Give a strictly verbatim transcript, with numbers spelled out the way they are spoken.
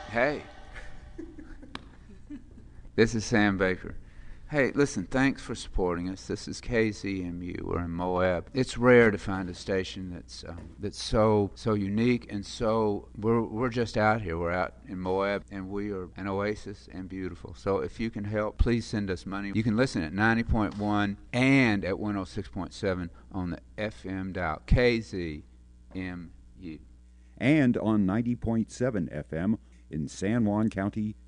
Hey, this is Sam Baker. Hey, listen, thanks for supporting us. This is K Z M U. We're in Moab. It's rare to find a station that's um, that's so so unique and so we're we're just out here. We're out in Moab and we are an oasis and beautiful. So if you can help, please send us money. You can listen at ninety point one and at one oh six point seven on the F M dial. K Z M U. And on ninety point seven F M in San Juan County,